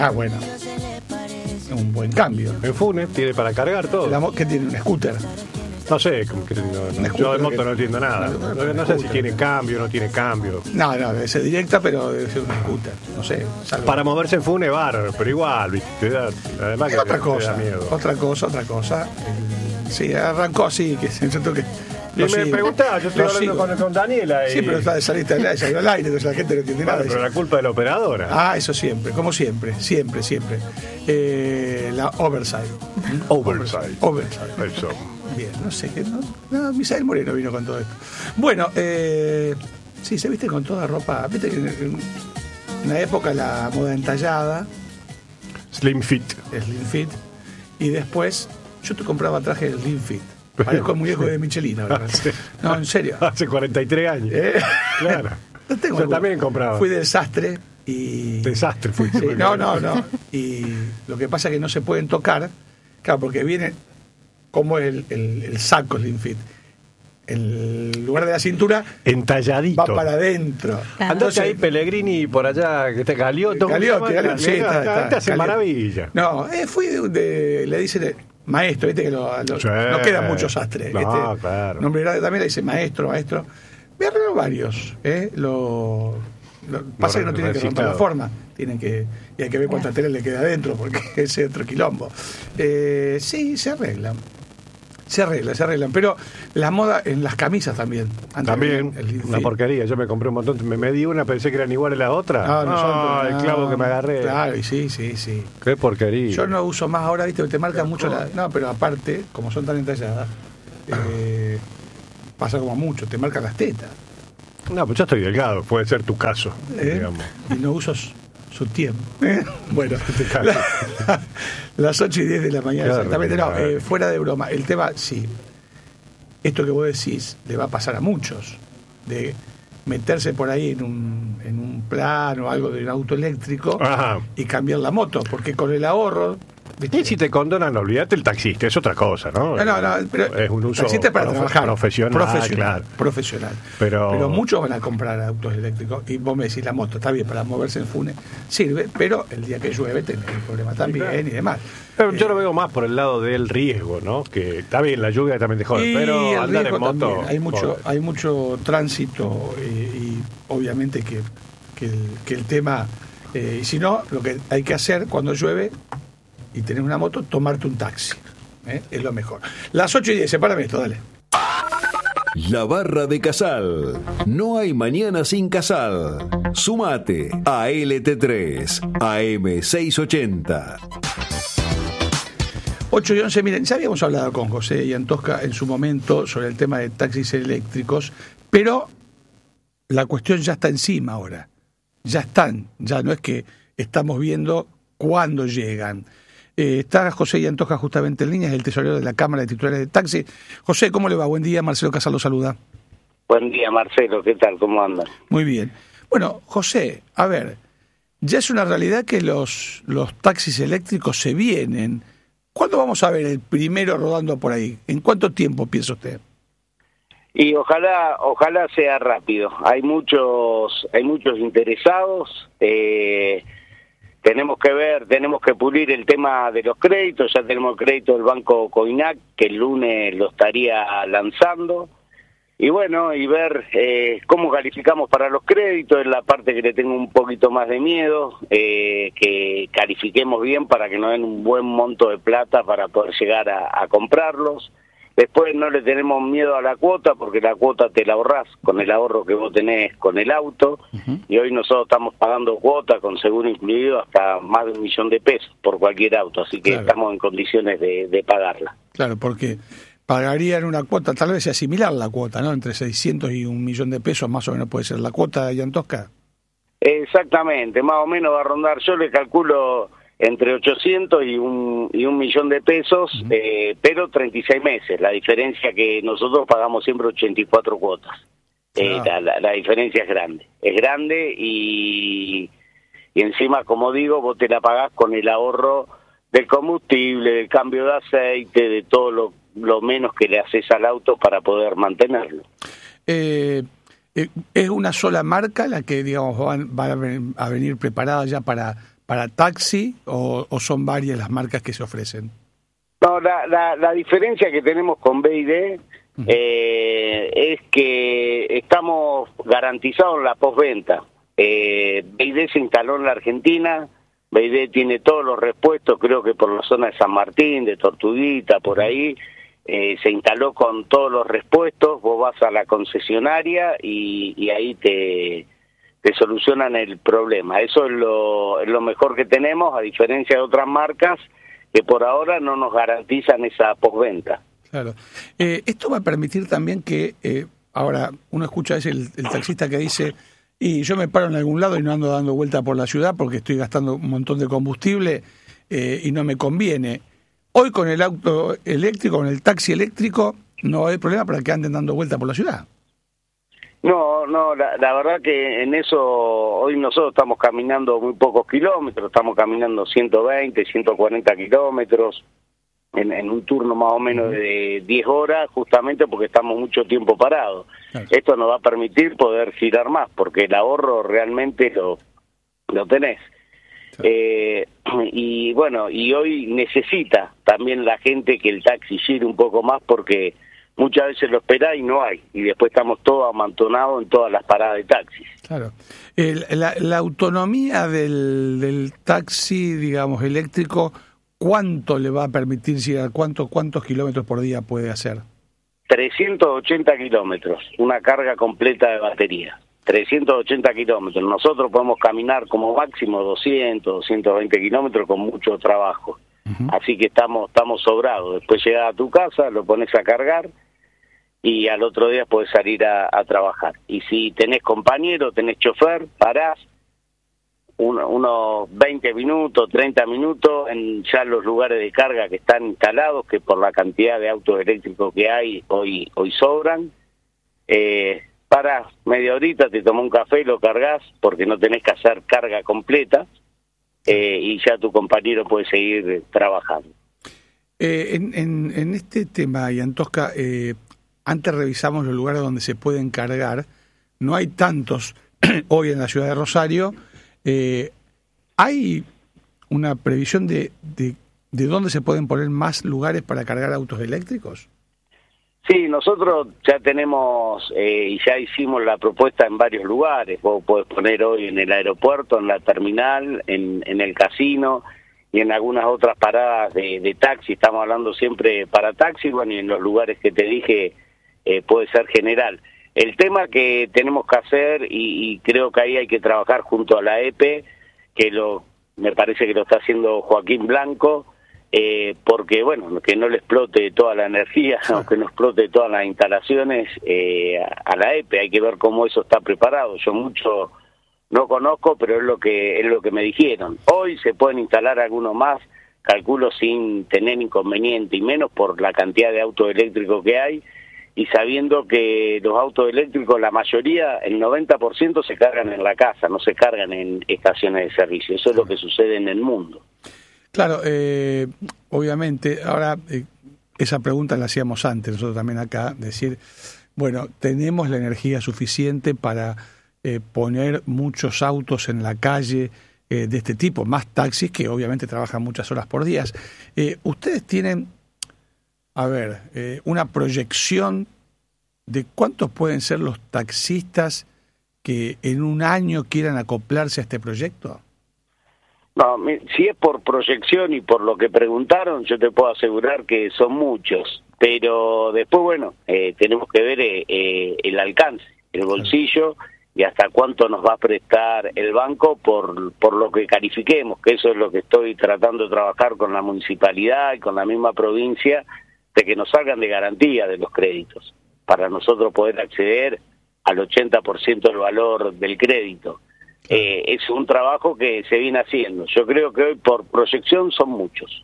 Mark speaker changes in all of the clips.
Speaker 1: Bueno. Un buen cambio.
Speaker 2: En Funes, tiene para cargar todo.
Speaker 1: ¿Qué tiene? ¿Un scooter?
Speaker 2: No sé, como que yo de moto no entiendo nada. No sé si tiene cambio o no tiene cambio.
Speaker 1: No, debe ser directa, pero debe ser un scooter. No sé.
Speaker 2: Para moverse en Funes, bárbaro, pero igual, ¿viste? Además que
Speaker 1: otra
Speaker 2: te
Speaker 1: cosa,
Speaker 2: da miedo.
Speaker 1: Otra cosa. Sí, arrancó así, que siento que...
Speaker 2: Y me preguntaba, yo estoy hablando con Daniela.
Speaker 1: Sí, pero está de salida al aire, entonces la gente no entiende nada.
Speaker 2: Pero la culpa de la operadora.
Speaker 1: Eso siempre, como siempre. La oversight.
Speaker 2: Eso.
Speaker 1: Bien, no sé qué. No, Misael Moreno vino con todo esto. Bueno, sí, se viste con toda ropa. Viste que en una época la moda entallada.
Speaker 2: Slim fit.
Speaker 1: Y después yo te compraba traje de Slim fit. Parezco el muñeco de Michelin ahora. No, en serio.
Speaker 2: Hace 43 años. Claro.
Speaker 1: Yo
Speaker 2: también compraba.
Speaker 1: Fui desastre y...
Speaker 2: Desastre fuiste.
Speaker 1: Sí, no. Y lo que pasa es que no se pueden tocar, claro, porque viene como el saco Slim Fit. El lugar de la cintura
Speaker 2: entalladito.
Speaker 1: Va para adentro.
Speaker 2: Andate ahí Pellegrini por allá, que te Galioto.
Speaker 1: Sí, está.
Speaker 2: Hace maravilla.
Speaker 1: No, fui le dicen maestro, viste que no quedan muchos sastres.
Speaker 2: No, claro.
Speaker 1: Nombre grande también le dice maestro. Me arreglo varios. Pasa que no tienen que romper la forma. Y hay que ver cuánta tela le queda adentro, porque ese es otro quilombo. Sí, se arreglan. Pero la moda en las camisas también.
Speaker 2: También, una porquería. Yo me compré un montón, me medí una, pensé que eran iguales a la otra. El clavo que me agarré.
Speaker 1: Claro, y sí.
Speaker 2: Qué porquería.
Speaker 1: Yo no uso más ahora, viste, te marca mucho No, pero aparte, como son tan entalladas, pasa como mucho, te marcan las tetas.
Speaker 2: No, pues yo estoy delgado, puede ser tu caso, digamos.
Speaker 1: Y no uso su tiempo. Bueno, las 8:10 de la mañana, claro, exactamente. Fuera de broma, el tema, sí, esto que vos decís le va a pasar a muchos, de meterse por ahí en un plan o algo de un auto eléctrico. Ajá. Y cambiar la moto, porque con el ahorro...
Speaker 2: Y si te condonan, olvídate el taxista, es otra cosa, ¿no?
Speaker 1: No, pero
Speaker 2: es un uso
Speaker 1: para trabajar,
Speaker 2: profesional.
Speaker 1: Pero muchos van a comprar autos eléctricos y vos me decís, la moto está bien para moverse en Funes, sirve, pero el día que llueve tenés el problema también, claro. Y demás.
Speaker 2: Pero yo lo veo más por el lado del riesgo, ¿no? Que está bien, la lluvia también te jode, pero andar en moto...
Speaker 1: También. Hay mucho tránsito y obviamente que el tema... y si no, lo que hay que hacer cuando llueve... y tenés una moto, tomarte un taxi. Es lo mejor. Las 8:10, sepárame esto, dale.
Speaker 3: La Barra de Casal. No hay mañana sin Casal. Sumate a LT3, AM680.
Speaker 1: 8:11, miren, ya habíamos hablado con José y Antosca en su momento sobre el tema de taxis eléctricos, pero la cuestión ya está encima ahora. Ya no es que estamos viendo cuándo llegan. Está José y Antoja justamente en línea, es el tesorero de la Cámara de Titulares de Taxi. José, ¿cómo le va? Buen día, Marcelo Casal lo saluda.
Speaker 4: Buen día, Marcelo, ¿qué tal? ¿Cómo andan?
Speaker 1: Muy bien. Bueno, José, a ver, ya es una realidad que los taxis eléctricos se vienen. ¿Cuándo vamos a ver el primero rodando por ahí? ¿En cuánto tiempo piensa usted?
Speaker 4: Y ojalá sea rápido. Hay muchos interesados. Tenemos que pulir el tema de los créditos. Ya tenemos el crédito del Banco Coinac, que el lunes lo estaría lanzando. Y bueno, y ver cómo calificamos para los créditos, es la parte que le tengo un poquito más de miedo, que califiquemos bien para que nos den un buen monto de plata para poder llegar a comprarlos. Después no le tenemos miedo a la cuota, porque la cuota te la ahorrás con el ahorro que vos tenés con el auto. Uh-huh. Y hoy nosotros estamos pagando cuota con seguro incluido hasta más de $1.000.000 por cualquier auto, así que claro, estamos en condiciones de pagarla.
Speaker 1: Claro, porque pagarían una cuota, tal vez sea similar la cuota, ¿no? Entre 600 y $1.000.000 más o menos puede ser la cuota de Antosca.
Speaker 4: Exactamente, más o menos va a rondar, yo le calculo entre 800 y un $1.000.000, uh-huh, pero 36 meses. La diferencia que nosotros pagamos siempre 84 cuotas. La diferencia es grande y encima, como digo, vos te la pagás con el ahorro del combustible, del cambio de aceite, de todo lo menos que le haces al auto para poder mantenerlo.
Speaker 1: ¿Es una sola marca la que, digamos, va a venir preparada ya para para taxi o son varias las marcas que se ofrecen?
Speaker 4: No, la diferencia que tenemos con BYD es que estamos garantizados en la postventa. BYD se instaló en la Argentina, BYD tiene todos los repuestos, creo que por la zona de San Martín, de Tortuguita, por ahí, se instaló con todos los repuestos. Vos vas a la concesionaria y ahí te solucionan el problema. Eso es lo mejor que tenemos, a diferencia de otras marcas que por ahora no nos garantizan esa postventa.
Speaker 1: Claro. Esto va a permitir también que, ahora uno escucha a veces el taxista que dice, y yo me paro en algún lado y no ando dando vuelta por la ciudad porque estoy gastando un montón de combustible y no me conviene. Hoy con el auto eléctrico, con el taxi eléctrico, no hay problema para que anden dando vuelta por la ciudad.
Speaker 4: No, la verdad que en eso hoy nosotros estamos caminando muy pocos kilómetros, estamos caminando 120, 140 kilómetros en un turno más o menos de 10 horas, justamente porque estamos mucho tiempo parados. Claro. Esto nos va a permitir poder girar más, porque el ahorro realmente lo tenés. Claro. Y bueno, y hoy necesita también la gente que el taxi gire un poco más, porque muchas veces lo esperá y no hay, y después estamos todos amontonados en todas las paradas de taxis.
Speaker 1: Claro. La autonomía del taxi, digamos, eléctrico, ¿cuánto le va a permitir llegar? ¿Cuántos kilómetros por día puede hacer?
Speaker 4: 380 kilómetros, una carga completa de batería. 380 kilómetros. Nosotros podemos caminar como máximo 200, 220 kilómetros con mucho trabajo. Así que estamos sobrados. Después llegás a tu casa, lo pones a cargar y al otro día podés salir a trabajar. Y si tenés compañero, tenés chofer, parás unos 20 minutos, 30 minutos en ya los lugares de carga que están instalados, que por la cantidad de autos eléctricos que hay hoy sobran. Parás media horita, te tomás un café, lo cargas porque no tenés que hacer carga completa. Y ya tu compañero puede seguir trabajando.
Speaker 1: En este tema, Ian Tosca, antes revisamos los lugares donde se pueden cargar. No hay tantos hoy en la ciudad de Rosario. ¿Hay una previsión de dónde se pueden poner más lugares para cargar autos eléctricos?
Speaker 4: Sí, nosotros ya tenemos y ya hicimos la propuesta en varios lugares. Vos podés poner hoy en el aeropuerto, en la terminal, en el casino y en algunas otras paradas de taxi. Estamos hablando siempre para taxi, bueno, y en los lugares que te dije puede ser general. El tema que tenemos que hacer, y creo que ahí hay que trabajar junto a la EPE, que me parece que lo está haciendo Joaquín Blanco, porque bueno, que no le explote toda la energía, aunque no explote todas las instalaciones a la EPE. Hay que ver cómo eso está preparado. Yo mucho no conozco, pero es lo que me dijeron. Hoy se pueden instalar algunos más, calculo sin tener inconveniente, y menos por la cantidad de autos eléctricos que hay, y sabiendo que los autos eléctricos, la mayoría, el 90% se cargan en la casa, no se cargan en estaciones de servicio. Eso es lo que sucede en el mundo.
Speaker 1: Claro, obviamente, ahora esa pregunta la hacíamos antes, nosotros también acá, decir, bueno, tenemos la energía suficiente para poner muchos autos en la calle de este tipo, más taxis que obviamente trabajan muchas horas por día. ¿Ustedes tienen, una proyección de cuántos pueden ser los taxistas que en un año quieran acoplarse a este proyecto?
Speaker 4: No, si es por proyección y por lo que preguntaron, yo te puedo asegurar que son muchos, pero después, bueno, tenemos que ver el alcance, el bolsillo y hasta cuánto nos va a prestar el banco por lo que califiquemos, que eso es lo que estoy tratando de trabajar con la municipalidad y con la misma provincia, de que nos salgan de garantía de los créditos, para nosotros poder acceder al 80% del valor del crédito. Es un trabajo que se viene haciendo. Yo creo que hoy por proyección son muchos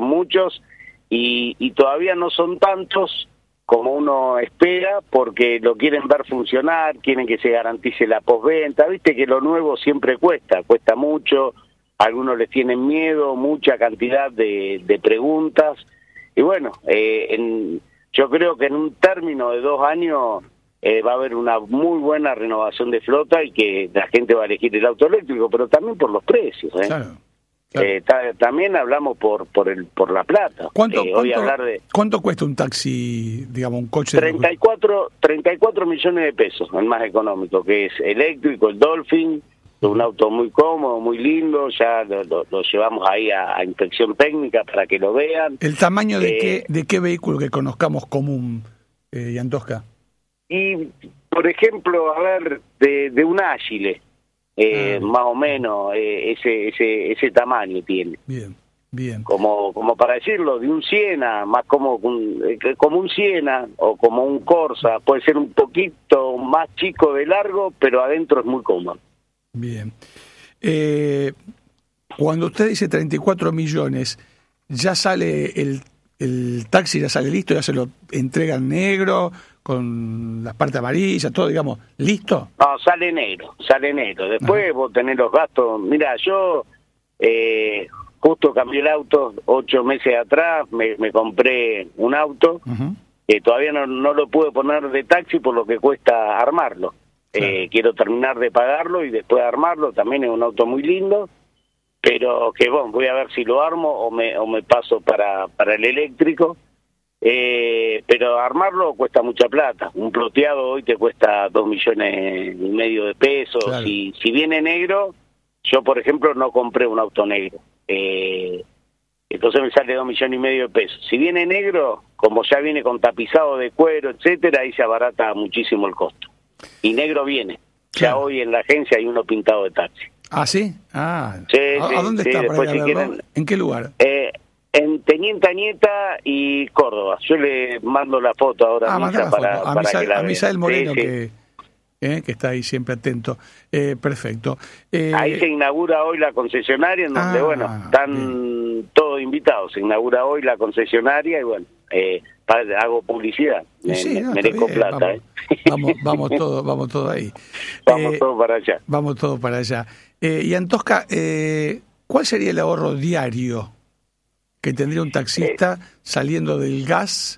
Speaker 4: y todavía no son tantos como uno espera, porque lo quieren ver funcionar, quieren que se garantice la postventa. Viste que lo nuevo siempre cuesta mucho, algunos les tienen miedo, mucha cantidad de preguntas, y bueno, yo creo que en un término de 2 años va a haber una muy buena renovación de flota y que la gente va a elegir el auto eléctrico, pero también por los precios.
Speaker 1: Claro.
Speaker 4: Claro. También hablamos por la plata.
Speaker 1: ¿Cuánto cuesta un taxi, digamos, un coche?
Speaker 4: 34 millones de pesos, el más económico, que es eléctrico, el Dolphin, un auto muy cómodo, muy lindo, ya lo llevamos ahí a inspección técnica para que lo vean.
Speaker 1: ¿El tamaño de qué vehículo que conozcamos común, Yantosca?
Speaker 4: Y, por ejemplo, a ver, de un Agile. Más o menos ese tamaño tiene.
Speaker 1: Bien.
Speaker 4: Como para decirlo, de un Siena, más como un Siena o como un Corsa, puede ser un poquito más chico de largo, pero adentro es muy cómodo.
Speaker 1: Bien. Cuando usted dice 34 millones, ¿ya sale el taxi, ya sale listo, ya se lo entregan negro, con las partes amarillas, todo, digamos, listo?
Speaker 4: No, sale negro. Después vos tenés los gastos. Mira, yo justo cambié el auto 8 meses atrás, me compré un auto, que todavía no lo pude poner de taxi por lo que cuesta armarlo. Claro. Quiero terminar de pagarlo y después armarlo. También es un auto muy lindo, pero que bueno, voy a ver si lo armo o me paso para el eléctrico. Pero armarlo cuesta mucha plata. Un ploteado hoy te cuesta 2,5 millones de pesos.
Speaker 1: Claro.
Speaker 4: Si viene negro, yo por ejemplo no compré un auto negro. Entonces me sale 2,5 millones de pesos. Si viene negro, como ya viene con tapizado de cuero, etcétera, ahí se abarata muchísimo el costo. Y negro viene. Claro. Ya hoy en la agencia hay uno pintado de taxi.
Speaker 1: ¿Ah, sí?
Speaker 4: Sí,
Speaker 1: ¿A dónde está?
Speaker 4: Después,
Speaker 1: para ir a verlo? ¿En qué lugar?
Speaker 4: En Teniente Añeta y Córdoba. Yo le mando la foto ahora a Misa para que la vean.
Speaker 1: A Misael Moreno, sí. Que está ahí siempre atento. Perfecto.
Speaker 4: Ahí se inaugura hoy la concesionaria, en donde, están todos invitados. Se inaugura hoy la concesionaria y, hago publicidad. Merezco plata.
Speaker 1: Vamos todos ahí.
Speaker 4: Vamos todos para allá.
Speaker 1: Vamos todos para allá. Y Antosca, ¿cuál sería el ahorro diario que tendría un taxista saliendo del gas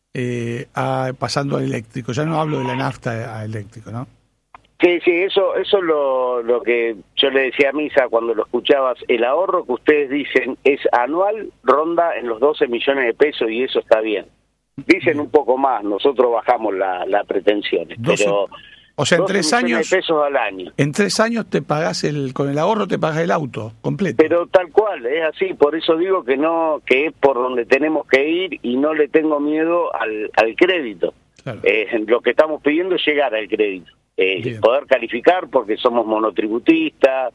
Speaker 1: pasando al eléctrico? Ya no hablo de la nafta a eléctrico, ¿no?
Speaker 4: Sí, eso es lo que yo le decía a Misa cuando lo escuchabas. El ahorro que ustedes dicen es anual, ronda en los 12 millones de pesos y eso está bien. Dicen un poco más, nosotros bajamos la pretensiones,
Speaker 1: 12, pero... O sea, en 3 años,
Speaker 4: de pesos al año.
Speaker 1: En 3 años te pagás con el ahorro te pagas el auto completo.
Speaker 4: Pero tal cual, es así, por eso digo que es por donde tenemos que ir y no le tengo miedo al crédito. Claro. Lo que estamos pidiendo es llegar al crédito, poder calificar porque somos monotributistas,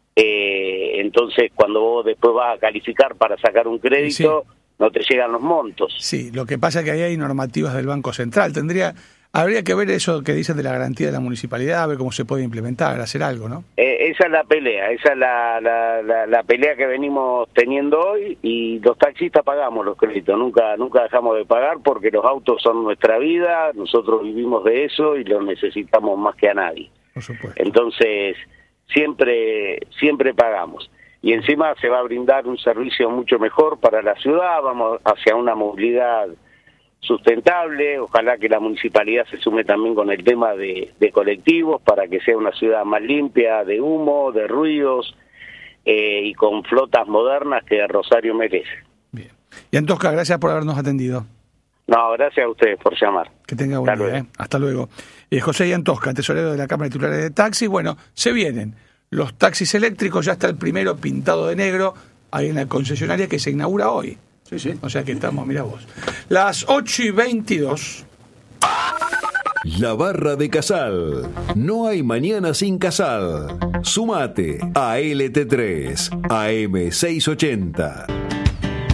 Speaker 4: entonces cuando vos después vas a calificar para sacar un crédito, no te llegan los montos.
Speaker 1: Sí, lo que pasa es que ahí hay normativas del Banco Central, habría que ver eso que dicen de la garantía de la municipalidad, a ver cómo se puede implementar, hacer algo, ¿no?
Speaker 4: Esa es la pelea, la pelea que venimos teniendo hoy y los taxistas pagamos los créditos, nunca dejamos de pagar porque los autos son nuestra vida, nosotros vivimos de eso y los necesitamos más que a nadie.
Speaker 1: Por supuesto.
Speaker 4: Entonces, siempre pagamos. Y encima se va a brindar un servicio mucho mejor para la ciudad, vamos hacia una movilidad sustentable, ojalá que la municipalidad se sume también con el tema de colectivos para que sea una ciudad más limpia de humo, de ruidos y con flotas modernas que Rosario merece.
Speaker 1: Bien. Y Antosca, gracias por habernos atendido.
Speaker 4: No, gracias a ustedes por llamar.
Speaker 1: Que tenga buen día. Hasta luego. José Antosca, tesorero de la Cámara de Titulares de Taxi. Bueno, se vienen los taxis eléctricos, ya está el primero pintado de negro ahí en la concesionaria que se inaugura hoy. Sí. O sea que estamos, mira vos. Las 8:22.
Speaker 3: La Barra de Casal. No hay mañana sin Casal. Sumate a LT3 AM 680.